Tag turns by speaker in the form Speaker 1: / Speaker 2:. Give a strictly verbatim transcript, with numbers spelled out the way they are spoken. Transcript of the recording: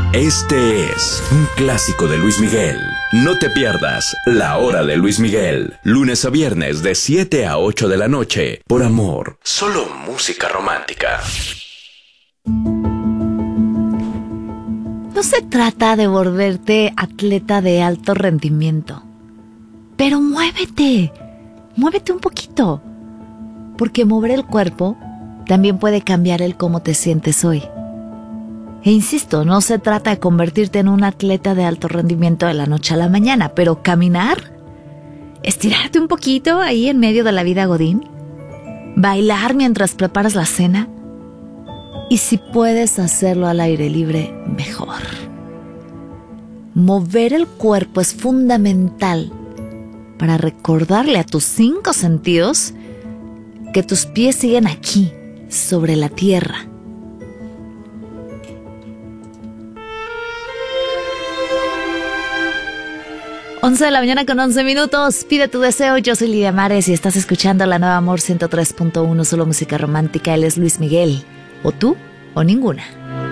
Speaker 1: Este es un clásico de Luis Miguel. No te pierdas La Hora de Luis Miguel, lunes a viernes de siete a ocho de la noche, por Amor. Solo música romántica.
Speaker 2: No se trata de volverte atleta de alto rendimiento, pero muévete, muévete un poquito, porque mover el cuerpo también puede cambiar el cómo te sientes hoy. E insisto, no se trata de convertirte en un atleta de alto rendimiento de la noche a la mañana, pero caminar, estirarte un poquito ahí en medio de la vida godín, bailar mientras preparas la cena, y si puedes hacerlo al aire libre, mejor. Mover el cuerpo es fundamental para recordarle a tus cinco sentidos que tus pies siguen aquí, sobre la tierra. once de la mañana con once minutos. Pide tu deseo. Yo soy Lidia Mares y estás escuchando la nueva Amor ciento tres punto uno, solo música romántica. Él es Luis Miguel. O tú o ninguna.